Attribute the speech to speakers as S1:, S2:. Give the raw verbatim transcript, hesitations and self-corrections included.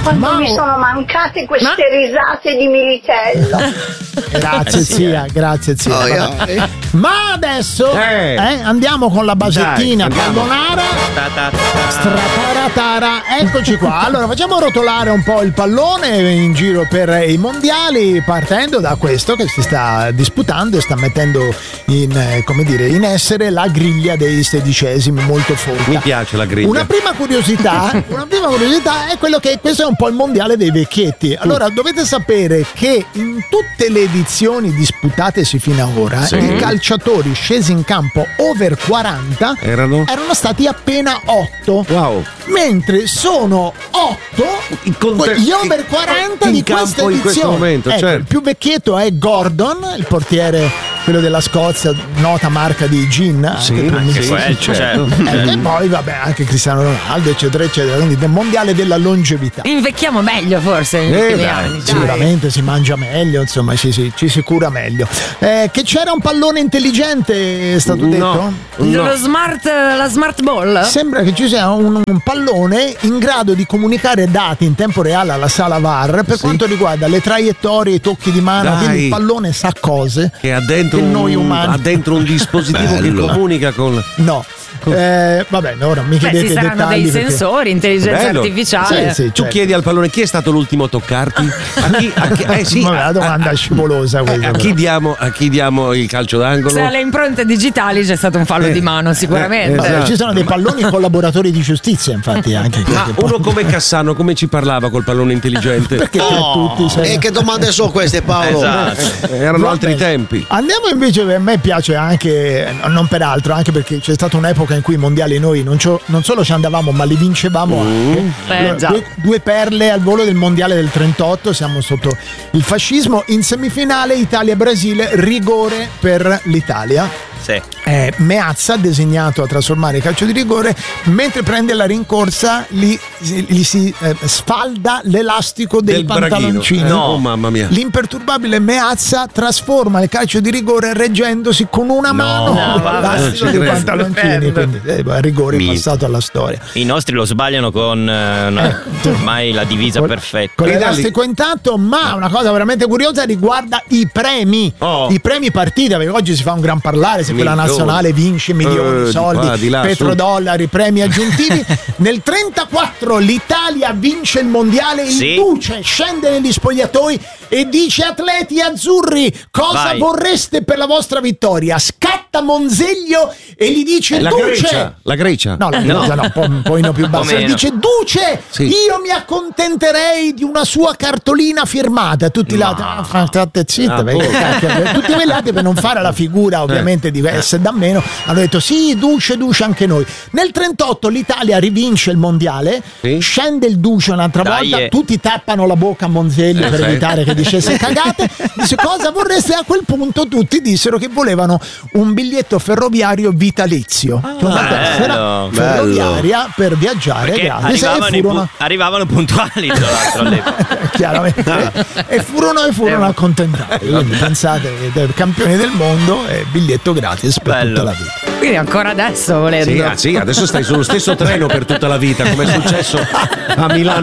S1: Quando
S2: Ma...
S1: mi sono mancate queste Ma... risate di Militello.
S2: Grazie zia, grazie zia. Oh, yeah. Ma adesso eh. Eh, andiamo con la basettina pallonara. Strataratara. Eccoci qua. Allora facciamo rotolare un po' il pallone in giro per i mondiali, partendo da questo che si sta disputando e sta mettendo in, come dire, in essere la griglia dei sedicesimi, molto folta.
S3: Mi piace la griglia.
S2: Una prima curiosità, una prima curiosità è quello che questo è un po' il mondiale dei vecchietti. Allora dovete sapere che in tutte le edizioni disputatesi fino ad ora, sì. i calciatori scesi in campo over quaranta
S3: erano,
S2: erano stati appena otto.
S3: Wow.
S2: Mentre sono otto conter- gli over quaranta
S3: in
S2: di questa edizione.
S3: In questo momento,
S2: ecco,
S3: certo.
S2: Il più vecchietto è Gordon, il portiere, quello della Scozia, nota marca di gin.
S3: Sì,
S2: anche
S3: anche quel, certo.
S2: eh, e poi vabbè anche Cristiano Ronaldo, eccetera eccetera, quindi del mondiale della longevità.
S4: Invecchiamo meglio forse negli
S2: eh,
S4: ultimi
S2: dai,
S4: anni.
S2: Sicuramente dai. Si mangia meglio, insomma ci si, ci si cura meglio. Eh, che c'era un pallone intelligente, è stato
S3: no,
S2: detto?
S4: No. Lo smart, la smart ball?
S2: Sembra che ci sia un, un pallone in grado di comunicare dati in tempo reale alla sala V A R per sì. quanto riguarda le traiettorie, i tocchi di mano. Dai. Quindi il pallone sa cose
S3: che ha dentro,
S2: che noi umani
S3: un, ha dentro un dispositivo che comunica con...
S2: No. Eh, vabbè, ora mi chiedete
S4: Beh, ci saranno
S2: dettagli
S4: dei
S2: perché...
S4: intelligenza, intelligenza
S3: Bello.
S4: artificiale.
S2: Sì, sì,
S3: tu
S2: certo.
S3: chiedi al pallone chi è stato l'ultimo a toccarti? A chi, a chi, eh, sì,
S2: vabbè, la domanda
S3: a,
S2: scivolosa questa.
S3: A chi, diamo, a chi diamo il calcio d'angolo?
S4: Se alle impronte digitali c'è stato un fallo
S3: eh,
S4: di mano sicuramente.
S2: Eh, esatto. Ci sono dei palloni collaboratori di giustizia, infatti, anche.
S3: Ma uno come Cassano come ci parlava col pallone intelligente?
S2: Perché
S5: oh,
S2: tutti sei...
S5: E che domande sono queste, Paolo?
S3: Esatto. Erano
S2: Va
S3: altri
S2: bene.
S3: tempi.
S2: Andiamo invece, a me piace anche, non per altro, anche perché c'è stata un'epoca in cui i mondiali noi non, non solo ci andavamo ma li vincevamo
S3: mm.
S2: anche.
S4: Eh,
S2: allora, due, due perle al volo del mondiale del trentotto, siamo sotto il fascismo. In semifinale Italia-Brasile, rigore per l'Italia.
S6: Sì.
S2: Eh, Meazza, designato a trasformare il calcio di rigore, mentre prende la rincorsa gli, gli si eh, sfalda l'elastico dei
S3: Del
S2: pantaloncini.
S3: No, oh, mamma mia.
S2: L'imperturbabile Meazza trasforma il calcio di rigore reggendosi con una
S3: no,
S2: mano
S3: no,
S2: l'elastico dei pantaloncini. Quindi, eh, rigore
S6: Mi...
S2: passato alla storia.
S6: I nostri lo sbagliano con eh, no, ormai la divisa
S2: con,
S6: perfetta.
S2: Con l'elastico intatto, ma una cosa veramente curiosa riguarda i premi.
S6: Oh.
S2: I premi partita, perché oggi si fa un gran parlare. Se quella nazionale vince milioni di
S3: eh,
S2: soldi,
S3: di qua, di là,
S2: petrodollari, premi aggiuntivi. Nel trentaquattro l'Italia vince il mondiale, il
S6: sì.
S2: Duce scende negli spogliatoi e dice: atleti azzurri, cosa
S6: Vai.
S2: vorreste per la vostra vittoria? Scatta Monzeglio e gli dice:
S3: la
S2: Duce,
S3: Grecia, la Grecia.
S2: no, la Grecia no, no poi, poi no più basso. Dice: Duce,
S3: sì.
S2: io mi accontenterei di una sua cartolina firmata. Tutti
S6: no.
S2: là, state zitta,
S3: ah,
S2: perché, cacchio, tutti quelli là per non fare la figura ovviamente di essere da meno, hanno detto sì, Duce, Duce anche noi. Nel trentotto l'Italia rivince il mondiale,
S3: sì.
S2: scende il Duce un'altra
S6: Dai,
S2: volta,
S6: eh.
S2: tutti tappano la bocca a Monzeglio
S3: eh,
S2: per
S3: sì.
S2: evitare che dicesse cagate. Dice: cosa vorreste? A quel punto tutti dissero che volevano un biglietto ferroviario vitalizio,
S6: Ah,
S2: una tessera
S6: bello,
S2: ferroviaria
S3: bello.
S2: per viaggiare
S6: perché
S2: gratis.
S6: arrivavano,
S2: E furono...
S6: pu- arrivavano puntuali tra l'altro all'epoca.
S2: chiaramente e furono e furono accontentati. Quindi pensate, campioni del mondo e biglietto gratis per
S6: Bello.
S2: tutta la vita.
S4: Quindi ancora adesso volendo.
S3: Sì, ah, sì, adesso stai sullo stesso treno per tutta la vita, come è successo a Milano.